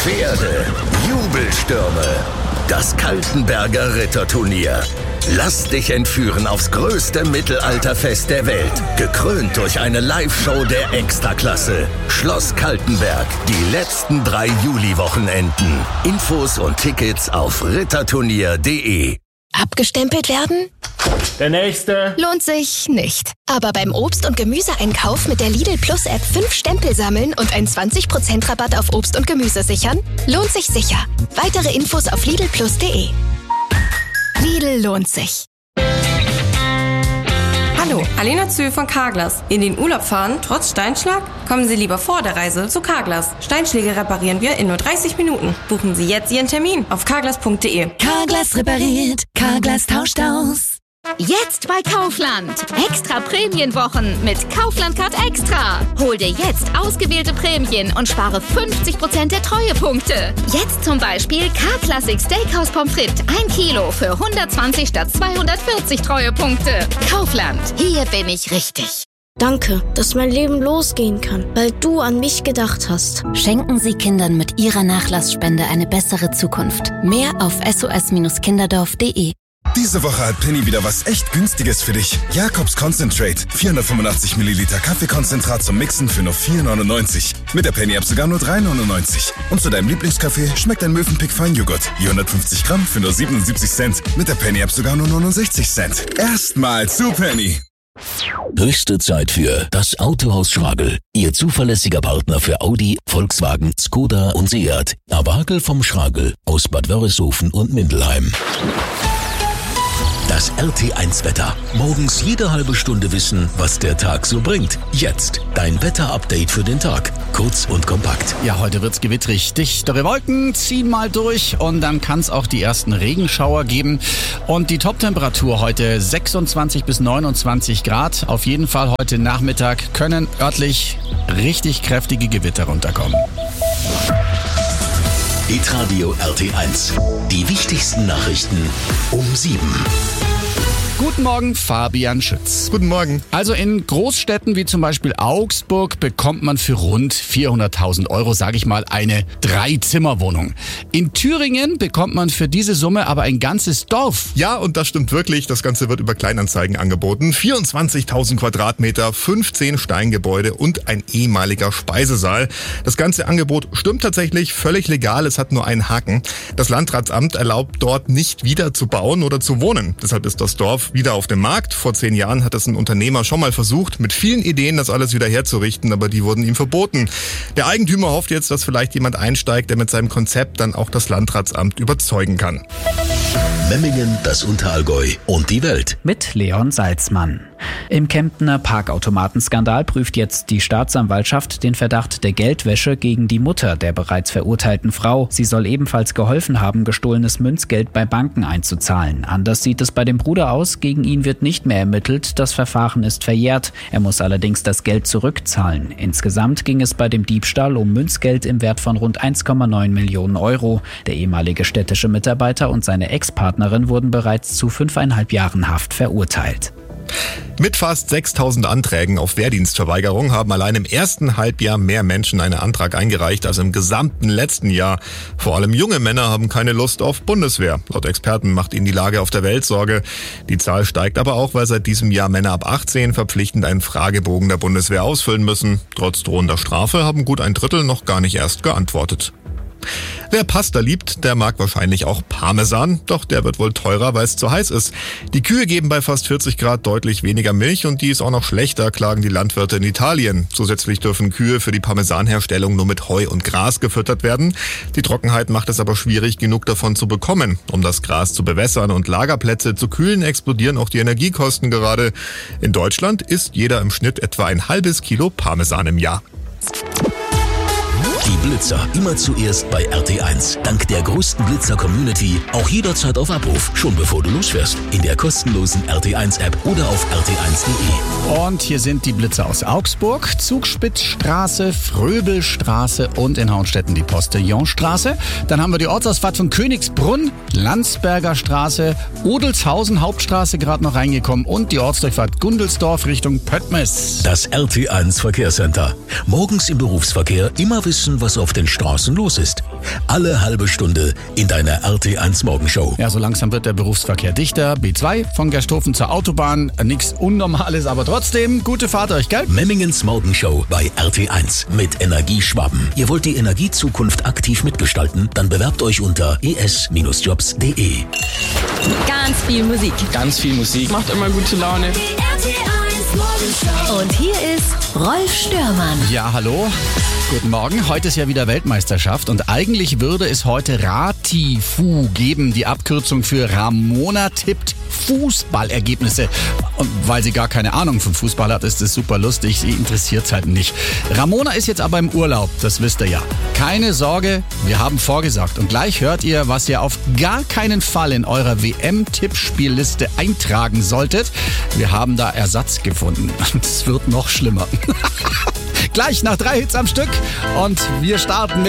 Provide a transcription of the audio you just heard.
Pferde, Jubelstürme, das Kaltenberger Ritterturnier. Lass dich entführen aufs größte Mittelalterfest der Welt. Gekrönt durch eine Live-Show der Extraklasse. Schloss Kaltenberg. Die letzten 3 Juli-Wochenenden. Infos und Tickets auf ritterturnier.de. Abgestempelt werden? Der nächste. Lohnt sich nicht. Aber beim Obst- und Gemüseeinkauf mit der Lidl Plus App 5 Stempel sammeln und einen 20% Rabatt auf Obst und Gemüse sichern? Lohnt sich sicher. Weitere Infos auf lidlplus.de. Lidl lohnt sich. Hallo, Alena Zühl von Carglass. In den Urlaub fahren, trotz Steinschlag? Kommen Sie lieber vor der Reise zu Carglass. Steinschläge reparieren wir in nur 30 Minuten. Buchen Sie jetzt Ihren Termin auf carglass.de. Carglass repariert, Carglass tauscht aus. Jetzt bei Kaufland. Extra Prämienwochen mit Kaufland Card Extra. Hol dir jetzt ausgewählte Prämien und spare 50% der Treuepunkte. Jetzt zum Beispiel K-Classic Steakhouse Pommes frites 1 Kilo für 120 statt 240 Treuepunkte. Kaufland. Hier bin ich richtig. Danke, dass mein Leben losgehen kann, weil du an mich gedacht hast. Schenken Sie Kindern mit Ihrer Nachlassspende eine bessere Zukunft. Mehr auf sos-kinderdorf.de. Diese Woche hat Penny wieder was echt Günstiges für dich. Jacobs Concentrate. 485 Milliliter Kaffeekonzentrat zum Mixen für nur 4,99. Mit der Penny-App sogar nur 3,99. Und zu deinem Lieblingskaffee schmeckt ein Mövenpick Feinjoghurt. Je 150 Gramm für nur 77 Cent. Mit der Penny-App sogar nur 69 Cent. Erstmal zu Penny. Höchste Zeit für das Autohaus Schragel. Ihr zuverlässiger Partner für Audi, Volkswagen, Skoda und Seat. Aber Hackel vom Schragel aus Bad Wörishofen und Mindelheim. Das RT1-Wetter. Morgens jede halbe Stunde wissen, was der Tag so bringt. Jetzt dein Wetter-Update für den Tag. Kurz und kompakt. Ja, heute wird's gewittrig. Dichtere Wolken ziehen mal durch und dann kann's auch die ersten Regenschauer geben. Und die Top-Temperatur heute 26 bis 29 Grad. Auf jeden Fall heute Nachmittag können örtlich richtig kräftige Gewitter runterkommen. Hitradio RT1. Die wichtigsten Nachrichten um 7. Guten Morgen, Fabian Schütz. Guten Morgen. Also in Großstädten wie zum Beispiel Augsburg bekommt man für rund 400.000 Euro, sage ich mal, eine 3-Zimmer-Wohnung. In Thüringen bekommt man für diese Summe aber ein ganzes Dorf. Ja, und das stimmt wirklich. Das Ganze wird über Kleinanzeigen angeboten. 24.000 Quadratmeter, 15 Steingebäude und ein ehemaliger Speisesaal. Das ganze Angebot stimmt tatsächlich, völlig legal. Es hat nur einen Haken. Das Landratsamt erlaubt dort nicht wieder zu bauen oder zu wohnen. Deshalb ist das Dorf wieder auf dem Markt. Vor 10 Jahren hat es ein Unternehmer schon mal versucht, mit vielen Ideen das alles wieder herzurichten, aber die wurden ihm verboten. Der Eigentümer hofft jetzt, dass vielleicht jemand einsteigt, der mit seinem Konzept dann auch das Landratsamt überzeugen kann. Memmingen, das Unterallgäu und die Welt. Mit Leon Salzmann. Im Kemptener Parkautomatenskandal prüft jetzt die Staatsanwaltschaft den Verdacht der Geldwäsche gegen die Mutter der bereits verurteilten Frau. Sie soll ebenfalls geholfen haben, gestohlenes Münzgeld bei Banken einzuzahlen. Anders sieht es bei dem Bruder aus. Gegen ihn wird nicht mehr ermittelt. Das Verfahren ist verjährt. Er muss allerdings das Geld zurückzahlen. Insgesamt ging es bei dem Diebstahl um Münzgeld im Wert von rund 1,9 Millionen Euro. Der ehemalige städtische Mitarbeiter und seine Ex-Partnerin wurden bereits zu 5,5 Jahren Haft verurteilt. Mit fast 6.000 Anträgen auf Wehrdienstverweigerung haben allein im ersten Halbjahr mehr Menschen einen Antrag eingereicht als im gesamten letzten Jahr. Vor allem junge Männer haben keine Lust auf Bundeswehr. Laut Experten macht ihnen die Lage auf der Welt Sorge. Die Zahl steigt aber auch, weil seit diesem Jahr Männer ab 18 verpflichtend einen Fragebogen der Bundeswehr ausfüllen müssen. Trotz drohender Strafe haben gut ein Drittel noch gar nicht erst geantwortet. Wer Pasta liebt, der mag wahrscheinlich auch Parmesan, doch der wird wohl teurer, weil es zu heiß ist. Die Kühe geben bei fast 40 Grad deutlich weniger Milch und die ist auch noch schlechter, klagen die Landwirte in Italien. Zusätzlich dürfen Kühe für die Parmesanherstellung nur mit Heu und Gras gefüttert werden. Die Trockenheit macht es aber schwierig, genug davon zu bekommen. Um das Gras zu bewässern und Lagerplätze zu kühlen, explodieren auch die Energiekosten gerade. In Deutschland isst jeder im Schnitt etwa ein halbes Kilo Parmesan im Jahr. Die Blitzer immer zuerst bei RT1. Dank der größten Blitzer-Community auch jederzeit auf Abruf, schon bevor du losfährst. In der kostenlosen RT1-App oder auf rt1.de. Und hier sind die Blitzer aus Augsburg, Zugspitzstraße, Fröbelstraße und in Hauenstetten die Postillonstraße. Dann haben wir die Ortsausfahrt von Königsbrunn, Landsberger Straße, Odelshausen Hauptstraße gerade noch reingekommen und die Ortsdurchfahrt Gundelsdorf Richtung Pöttmes. Das RT1 Verkehrscenter. Morgens im Berufsverkehr immer wissen, erfahren, was auf den Straßen los ist. Alle halbe Stunde in deiner RT1 Morgenshow. Ja, so langsam wird der Berufsverkehr dichter. B2 von Gersthofen zur Autobahn. Nichts Unnormales, aber trotzdem gute Fahrt euch, gell? Memmingens Morgenshow bei RT1 mit Energieschwaben. Ihr wollt die Energiezukunft aktiv mitgestalten? Dann bewerbt euch unter es-jobs.de. Ganz viel Musik. Ganz viel Musik. Macht immer gute Laune. Und hier ist Rolf Störmann. Ja, hallo. Guten Morgen. Heute ist ja wieder Weltmeisterschaft und eigentlich würde es heute Ratifu geben, die Abkürzung für Ramona tippt Fußballergebnisse. Und weil sie gar keine Ahnung von Fußball hat, ist es super lustig. Sie interessiert es halt nicht. Ramona ist jetzt aber im Urlaub, das wisst ihr ja. Keine Sorge, wir haben vorgesorgt. Und gleich hört ihr, was ihr auf gar keinen Fall in eurer WM-Tippspielliste eintragen solltet. Wir haben da Ersatz gefunden. Es wird noch schlimmer. Gleich nach 3 Hits am Stück und wir starten mit